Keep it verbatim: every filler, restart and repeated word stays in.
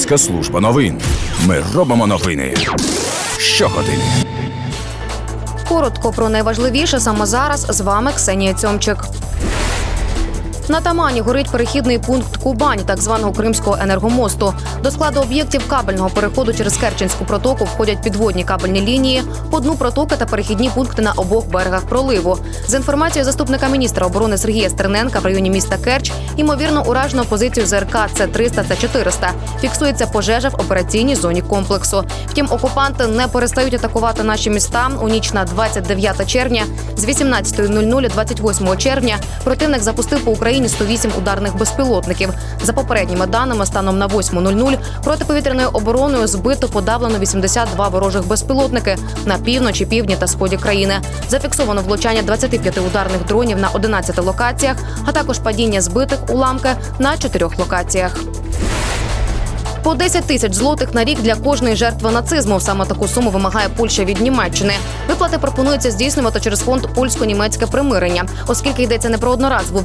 Українська служба новин. Ми робимо новини щогодини. Коротко про найважливіше саме зараз. З вами Ксенія Цьомчик. На Тамані горить перехідний пункт Кубань, так званого Кримського енергомосту. До складу об'єктів кабельного переходу через Керченську протоку входять підводні кабельні лінії, по дну протоки та перехідні пункти на обох берегах проливу. За інформацією заступника міністра оборони Сергія Стерненка, в районі міста Керч ймовірно уражено позицію ЗРК С триста С чотириста. Фіксується пожежа в операційній зоні комплексу. Втім, окупанти не перестають атакувати наші міста. У ніч на двадцять дев'яте червня з вісімнадцятої нуль нуль двадцять восьмого червня противник запустив по Україні сто вісім ударних безпілотників. За попередніми даними, станом на восьму нуль нуль протиповітряною обороною збито подавлено вісімдесят два ворожих безпілотники на півночі, півдні та сході країни. Зафіксовано влучання двадцяти п'яти ударних дронів на одинадцяти локаціях, а також падіння збитих уламки на чотирьох локаціях. По десять тисяч злотих на рік для кожної жертви нацизму. Саме таку суму вимагає Польща від Німеччини. Виплати пропонується здійснювати через фонд «Польсько-німецьке примирення», оскільки йдеться не про одноразову